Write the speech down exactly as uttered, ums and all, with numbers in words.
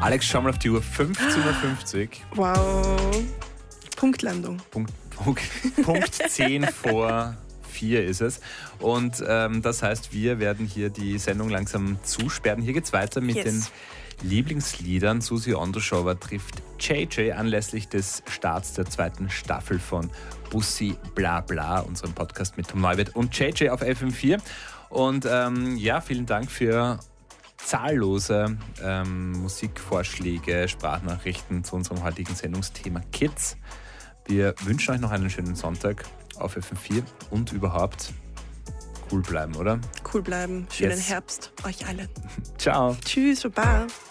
Alex, schau mal auf die Uhr. fünfzehn Uhr fünfzig. Wow. Punktlandung. Punkt, Punkt, Punkt zehn vor vier ist es. Und ähm, das heißt, wir werden hier die Sendung langsam zusperren. Hier geht's weiter mit yes. den Lieblingsliedern. Susi Ondruschova trifft J J anlässlich des Starts der zweiten Staffel von Bussi Bla Bla, unserem Podcast mit Tom Neuwirth und J J auf F M vier. Und ähm, ja, vielen Dank für zahllose ähm, Musikvorschläge, Sprachnachrichten zu unserem heutigen Sendungsthema Kids. Wir wünschen euch noch einen schönen Sonntag auf F M vier und überhaupt cool bleiben, oder? Cool bleiben. Schönen yes. Herbst euch allen. Ciao. Tschüss, Baba.